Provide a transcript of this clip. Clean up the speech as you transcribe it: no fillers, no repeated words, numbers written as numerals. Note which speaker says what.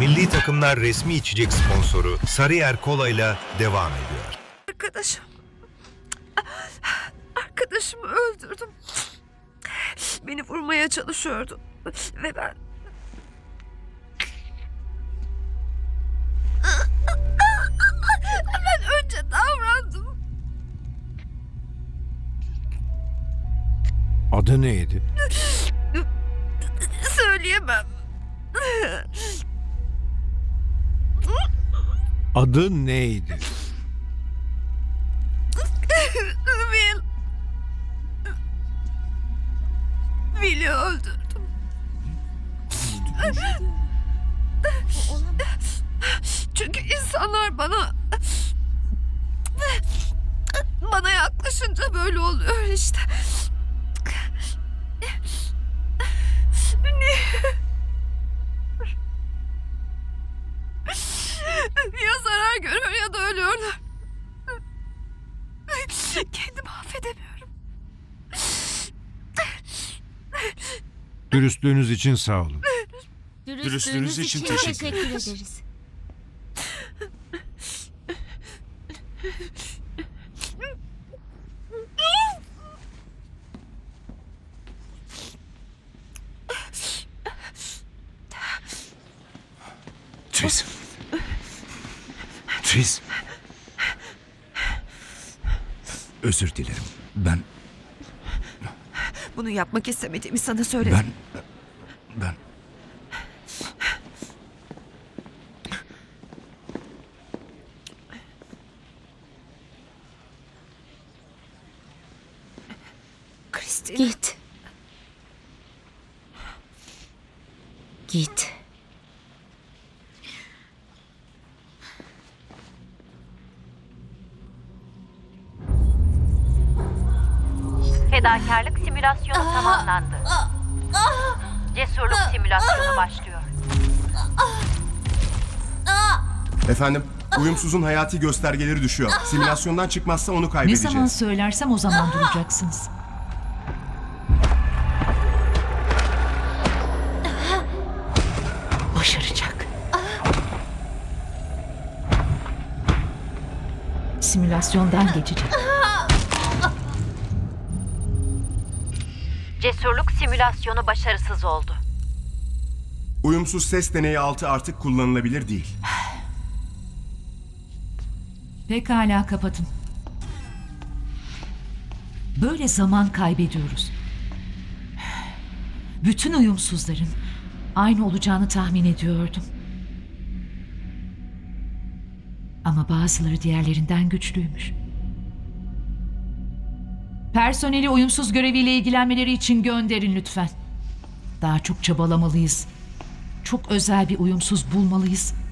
Speaker 1: Milli takımlar resmi içecek sponsoru Sarıyer Kola ile devam ediyor.
Speaker 2: Arkadaşımı öldürdüm. Beni vurmaya çalışıyordu. Ve ben... Ben önce davrandım.
Speaker 3: Adı neydi?
Speaker 2: Söyleyemem.
Speaker 3: Adı neydi?
Speaker 2: Will'i öldürdüm. Çünkü insanlar bana yaklaşınca böyle oluyor işte. Ya zarar görüyor ya da ölüyorlar. Kendimi affedemiyorum.
Speaker 3: Dürüstlüğünüz için sağ olun.
Speaker 4: Dürüstlüğünüz için teşekkür ederiz.
Speaker 5: Tris. Tris. Özür dilerim. Ben...
Speaker 2: Bunu yapmak istemediğimi sana söyledim.
Speaker 5: Ben...
Speaker 2: Christine.
Speaker 4: Git. Git.
Speaker 6: Fedakarlık simülasyonu tamamlandı. Cesurluk simülasyonu başlıyor.
Speaker 7: Efendim, uyumsuzun hayati göstergeleri düşüyor. Simülasyondan çıkmazsa onu
Speaker 8: Ne
Speaker 7: kaybedeceğiz.
Speaker 8: zaman söylersem o zaman duracaksınız. Başaracak. Simülasyondan geçecek.
Speaker 6: Cesurluk simülasyonu başarısız oldu.
Speaker 7: Uyumsuz ses deneyi 6 artık kullanılabilir değil.
Speaker 8: Pekala kapatın. Böyle zaman kaybediyoruz. Bütün uyumsuzların aynı olacağını tahmin ediyordum. Ama bazıları diğerlerinden güçlüymüş. Personeli uyumsuz göreviyle ilgilenmeleri için gönderin lütfen. Daha çok çabalamalıyız. Çok özel bir uyumsuz bulmalıyız.